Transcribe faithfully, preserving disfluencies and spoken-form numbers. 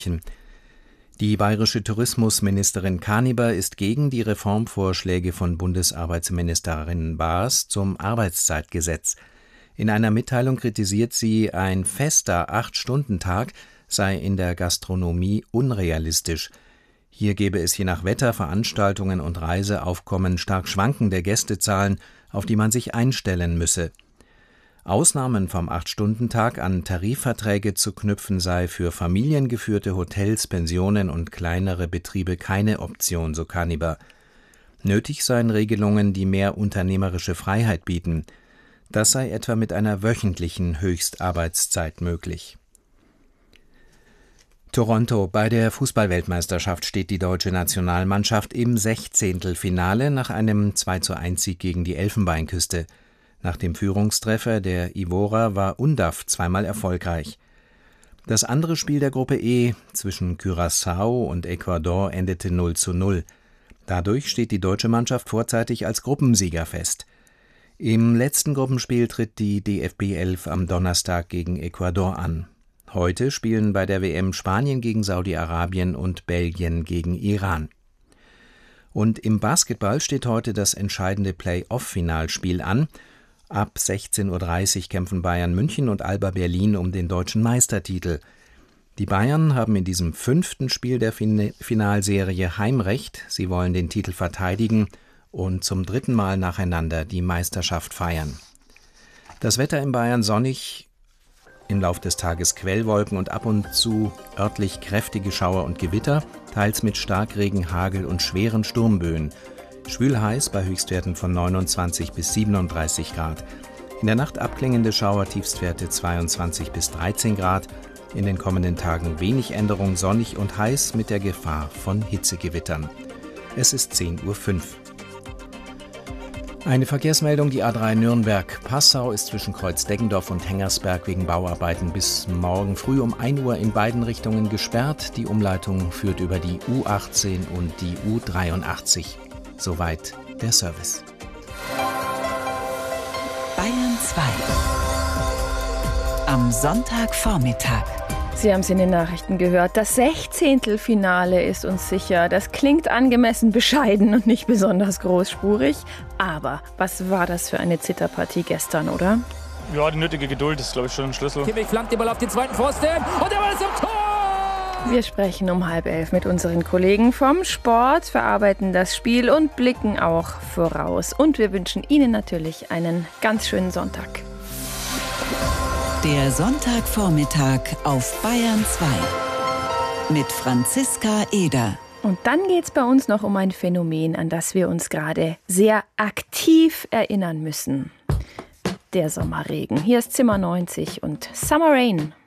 Die bayerische Tourismusministerin Kaniber ist gegen die Reformvorschläge von Bundesarbeitsministerin Baas zum Arbeitszeitgesetz. In einer Mitteilung kritisiert sie, ein fester Acht-Stunden-Tag sei in der Gastronomie unrealistisch. Hier gebe es je nach Wetter, Veranstaltungen und Reiseaufkommen stark schwankende Gästezahlen, auf die man sich einstellen müsse. Ausnahmen vom Acht-Stunden-Tag an Tarifverträge zu knüpfen sei für familiengeführte Hotels, Pensionen und kleinere Betriebe keine Option, so Kaniber. Nötig seien Regelungen, die mehr unternehmerische Freiheit bieten. Das sei etwa mit einer wöchentlichen Höchstarbeitszeit möglich. Toronto: Bei der Fußball-Weltmeisterschaft steht die deutsche Nationalmannschaft im Sechzehntelfinale nach einem zwei zu eins Sieg gegen die Elfenbeinküste. Nach dem Führungstreffer der Ivorer war Undav zweimal erfolgreich. Das andere Spiel der Gruppe E zwischen Curaçao und Ecuador endete null zu null. Dadurch steht die deutsche Mannschaft vorzeitig als Gruppensieger fest. Im letzten Gruppenspiel tritt die D F B elf am Donnerstag gegen Ecuador an. Heute spielen bei der W M Spanien gegen Saudi-Arabien und Belgien gegen Iran. Und im Basketball steht heute das entscheidende Play-off-Finalspiel an. Ab sechzehn Uhr dreißig kämpfen Bayern München und Alba Berlin um den deutschen Meistertitel. Die Bayern haben in diesem fünften Spiel der fin- Finalserie Heimrecht. Sie wollen den Titel verteidigen und zum dritten Mal nacheinander die Meisterschaft feiern. Das Wetter in Bayern sonnig, im Lauf des Tages Quellwolken und ab und zu örtlich kräftige Schauer und Gewitter, teils mit Starkregen, Hagel und schweren Sturmböen. Schwül heiß bei Höchstwerten von neunundzwanzig bis siebenunddreißig Grad. In der Nacht abklingende Schauer, Tiefstwerte zweiundzwanzig bis dreizehn Grad. In den kommenden Tagen wenig Änderung, sonnig und heiß mit der Gefahr von Hitzegewittern. Es ist zehn Uhr fünf. Eine Verkehrsmeldung: Die A drei Nürnberg-Passau ist zwischen Kreuz-Deggendorf und Hengersberg wegen Bauarbeiten bis morgen früh um ein Uhr in beiden Richtungen gesperrt. Die Umleitung führt über die U achtzehn und die U dreiundachtzig. Soweit der Service. Bayern zwei. Am Sonntagvormittag. Sie haben es in den Nachrichten gehört. Das Sechzehntelfinale ist uns sicher. Das klingt angemessen bescheiden und nicht besonders großspurig. Aber was war das für eine Zitterpartie gestern, oder? Ja, die nötige Geduld ist, glaube ich, schon ein Schlüssel. Kimmich flankt den Ball auf den zweiten Pfosten und der Ball ist im Tor! Wir sprechen um halb elf mit unseren Kollegen vom Sport, verarbeiten das Spiel und blicken auch voraus. Und wir wünschen Ihnen natürlich einen ganz schönen Sonntag. Der Sonntagvormittag auf Bayern zwei mit Franziska Eder. Und dann geht es bei uns noch um ein Phänomen, an das wir uns gerade sehr aktiv erinnern müssen. Der Sommerregen. Hier ist Zimmer neunzig und Summer Rain.